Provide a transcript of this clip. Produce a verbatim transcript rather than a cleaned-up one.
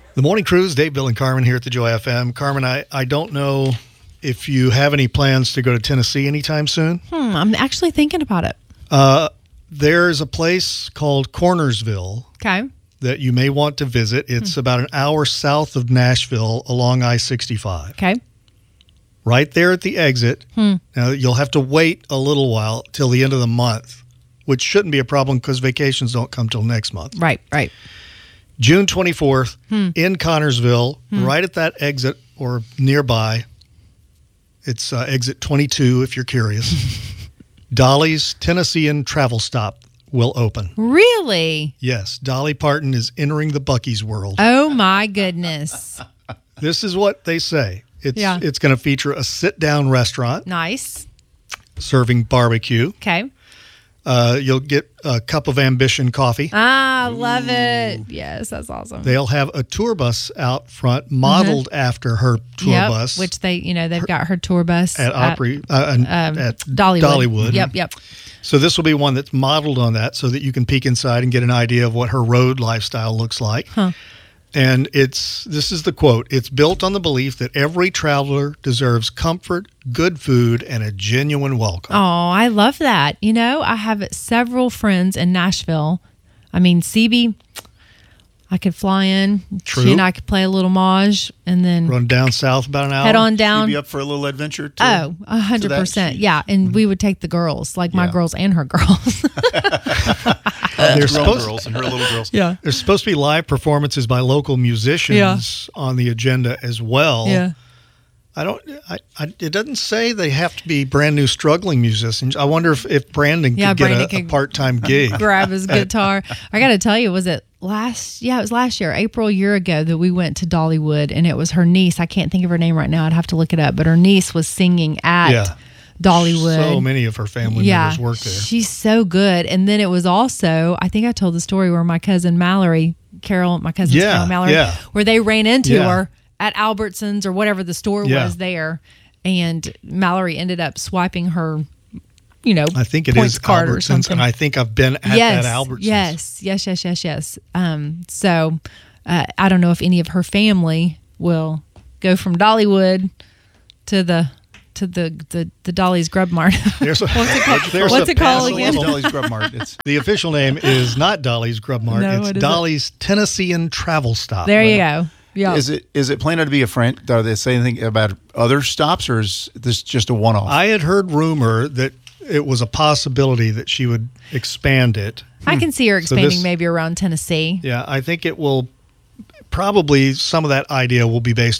The Morning Cruise, Dave, Bill, and Carmen here at the Joy F M. Carmen, I, I don't know if you have any plans to go to Tennessee anytime soon. Hmm, I'm actually thinking about it. Uh, there's a place called Cornersville Okay. that you may want to visit. It's Hmm. about an hour south of Nashville along I sixty-five. Okay. Right there at the exit. Hmm. Now, you'll have to wait a little while till the end of the month, which shouldn't be a problem because vacations don't come till next month. Right, right. June twenty-fourth Hmm. in Connersville, Hmm. right at that exit or nearby. It's uh, exit twenty-two if you're curious. Dolly's Tennessean Travel Stop will open. Really? Yes, Dolly Parton is entering the Buc-ee's world. Oh, my goodness. This is what they say. It's, Yeah. it's going to feature a sit-down restaurant Nice. serving barbecue. Okay. Uh, you'll get a cup of Ambition coffee. Ah, love it. Yes, that's awesome. They'll have a tour bus out front modeled after her tour Yep, bus. which they, you know, they've got her tour bus at Opry, uh, um, at Dollywood. Dollywood. Yep, yep. So this will be one that's modeled on that so that you can peek inside and get an idea of what her road lifestyle looks like. Huh. And it's this is the quote, it's built on the belief that every traveler deserves comfort, good food, and a genuine welcome. Oh, I love that. You know, I have several friends in Nashville. I mean, C B, I could fly in. True. She and I could play a little Maj and then Run down south about an hour. head on down. You'd be up for a little adventure too. Oh, a hundred percent. Yeah. And we would take the girls, like my Yeah. girls and her girls. There's Grown supposed, girls and her little girls. yeah. there's supposed to be live performances by local musicians on the agenda as well. Yeah. I don't. I, I, it doesn't say they have to be brand new struggling musicians. I wonder if, if Brandon Yeah, could get Brandon a, a could part-time gig. Grab his guitar. I got to tell you, was it last? Yeah, it was last year, April a year ago that we went to Dollywood, and it was her niece. I can't think of her name right now. I'd have to look it up. But her niece was singing at Yeah. Dollywood. So many of her family yeah, members work there. she's so good. And then it was also, I think I told the story where my cousin Mallory, Carol, my cousin Yeah, Carol Mallory, yeah. where they ran into Yeah. her at Albertsons or whatever the store Yeah. was there, and Mallory ended up swiping her, you know, I think it points is card or Albertsons, something. and I think I've been at yes, that Albertsons. yes, yes, yes, yes, yes. Um, so uh, I don't know if any of her family will go from Dollywood to the to the the, the Dolly's Grub Mart. There's a, What's it called? there's What's a it called pass- again? Dolly's Grub Mart. It's The official name is not Dolly's Grub Mart. No, it's what is it? Dolly's Tennessean Travel Stop. There you go. Yeah. Is it is it planned to be a friend? Do they say anything about other stops, or is this just a one-off? I had heard rumor that it was a possibility that she would expand it. I can see her So expanding this- maybe around Tennessee. Yeah, I think it will probably, some of that idea will be based